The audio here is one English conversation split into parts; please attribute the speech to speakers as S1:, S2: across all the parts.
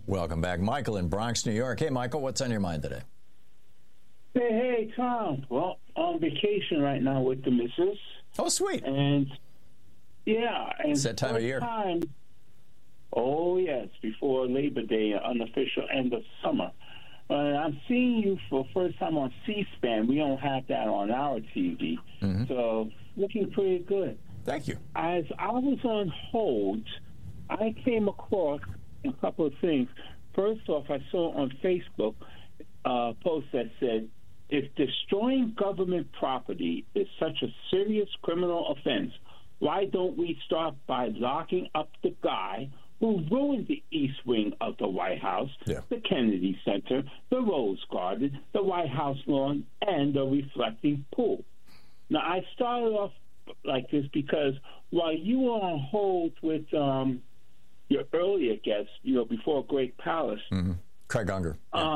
S1: Welcome back. Michael in Bronx, New York. Hey, Michael, what's on your mind today?
S2: Hey, Tom. Well, on vacation right now with the missus.
S1: Oh, sweet.
S2: And, yeah. And
S1: it's that time of year.
S2: Oh, yes, before Labor Day, unofficial end of summer. I'm seeing you for the first time on C-SPAN. We don't have that on our TV. Mm-hmm. So, looking pretty good.
S1: Thank you.
S2: As I was on hold, I came across a couple of things. First off, I saw on Facebook a post that said, if destroying government property is such a serious criminal offense, why don't we start by locking up the guy who ruined the East Wing of the White House, the Kennedy Center, the Rose Garden, the White House lawn, and the reflecting pool? Now, I started off like this because while you were on hold with your earlier guest, before Greg Palast,
S1: Craig Unger.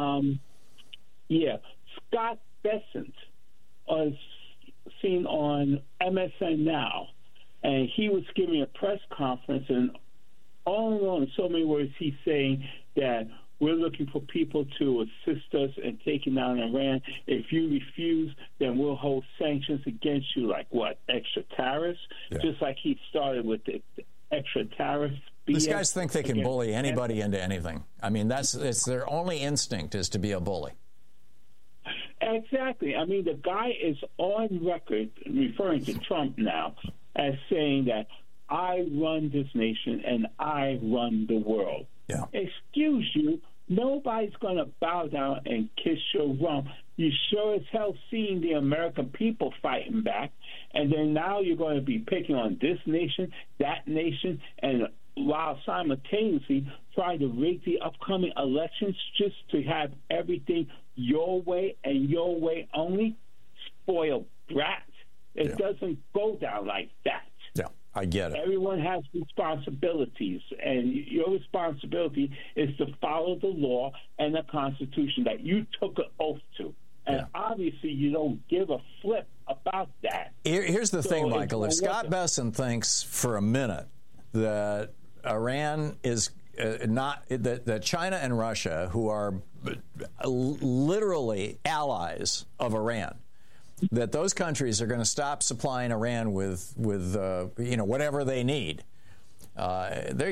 S2: Scott Bessent was seen on MSN Now, and he was giving a press conference, and all along, in so many words, he's saying that we're looking for people to assist us in taking down Iran. If you refuse, then we'll hold sanctions against you, like what, extra tariffs? Yeah. Just like he started with the extra tariffs.
S1: These guys think they can bully anybody into anything. I mean, it's their only instinct is to be a bully.
S2: Exactly. I mean, the guy is on record, referring to Trump now, as saying that I run this nation and I run the world.
S1: Yeah.
S2: Excuse you, nobody's going to bow down and kiss your rump. You sure as hell seen the American people fighting back, and then now you're going to be picking on this nation, that nation, and while simultaneously trying to rig the upcoming elections just to have everything your way and your way only. Spoiled brat. It doesn't go down like that.
S1: Yeah, I get it.
S2: Everyone has responsibilities, and your responsibility is to follow the law and the Constitution that you took an oath to. And obviously you don't give a flip about that.
S1: Here's the thing, Michael. If Scott Bessent thinks for a minute that Iran is that China and Russia, who are literally allies of Iran, that those countries are going to stop supplying Iran with whatever they need,